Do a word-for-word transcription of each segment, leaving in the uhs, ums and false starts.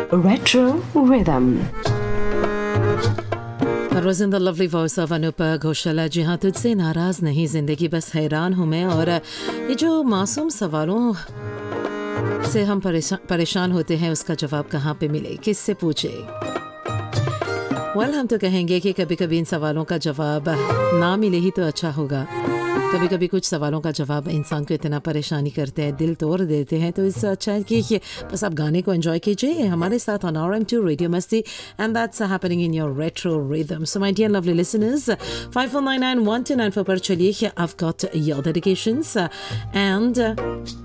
Retro Rhythm. That was in the lovely voice of Anupa Ghoshal. जी हाँ, तुझसे नाराज़ नहीं ज़िंदगी, बस हैरान हूँ मैं। और ये जो मासूम सवालों से हम परेशान परेशान होते हैं, उसका जवाब कहाँ पे मिले, किससे पूछे? वेल, हम तो कहेंगे कि कभी कभी इन सवालों का जवाब ना मिले ही तो अच्छा होगा। कभी कभी कुछ सवालों का जवाब इंसान को इतना परेशानी करते हैं, दिल तोड़ देते हैं, तो इससे अच्छा है कि बस आप गाने को एंजॉय कीजिए हमारे साथ on R M to radio मस्ती, and that's happening in your retro rhythm. So my dear lovely listeners, five four nine nine one two nine four पर चलिए। I have got your dedications and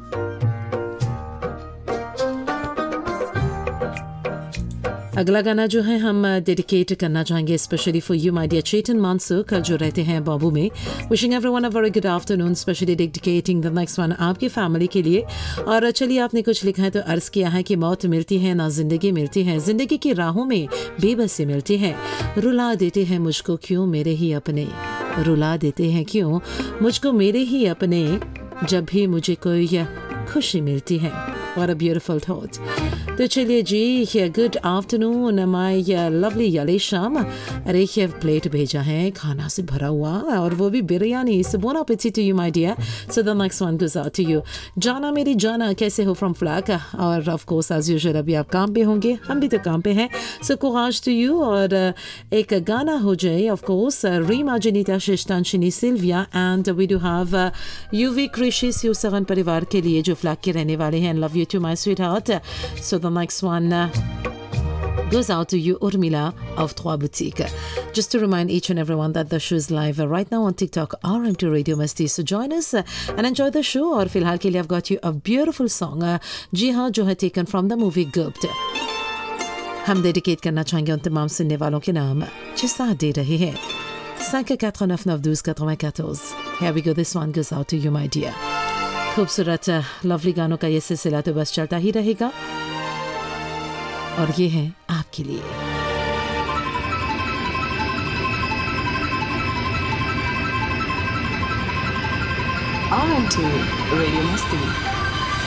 अगला गाना जो है हम dedicate करना चाहेंगे specially for you my dear चेतन मानसुख, जो रहते हैं बाबू में। Wishing everyone a very good afternoon, specially dedicating the next one आपकी फैमिली के लिए। और चलिए, आपने कुछ लिखा है तो अर्ज़ किया है कि मौत मिलती है ना ज़िंदगी मिलती है, ज़िंदगी की राहों में बेबसी मिलती है। रुला देते हैं मुझको क्यों मेरे ही अपने, रुला देते हैं क्यों मुझको मेरे ही अपने, जब भी मुझे कोई खुशी मिलती है। What a beautiful thought. तो चलिए जी, गुड आफ्टरनून माय लवली यलेशम। अरे ये प्लेट भेजा है खाना से भरा हुआ, और वो भी बिरयानी। सो bone appétit to you my dear. So the next one goes out to you. जाना मेरी जाना, कैसे हो फ्रॉम फ्लैक। और ऑफ कोर्स एज यूजुअल अभी आप काम पे होंगे, हम भी तो काम पे हैं। सो कोराज टू यू। और एक गाना हो जाए of course, Reema Janita शिष्टांशिनी Sylvia, and we do have UV क्रिशिस यूसगन परिवार के लिए जो फ्लैक के रहने वाले हैं। Love you to my sweetheart. So the next one uh, goes out to you, Urmila of Trois Boutiques. Just to remind each and everyone that the show is live uh, right now on TikTok, R M two Radio Masti. So join us uh, and enjoy the show. और फिलहाल के लिए I've got you a beautiful song. Uh, जी हाँ, जो है taken from the movie Gupt. हम dedicate करना चाहेंगे उन तमाम सुनने वालों के नाम जो साथ दे रहे हैं। five four nine nine one two one nine four. Here we go. This one goes out to you, my dear. खूबसूरत लवली गानों का ये सिलसिला तो बस चलता ही रहेगा, और ये है आपके लिए। R M two Radio Masti.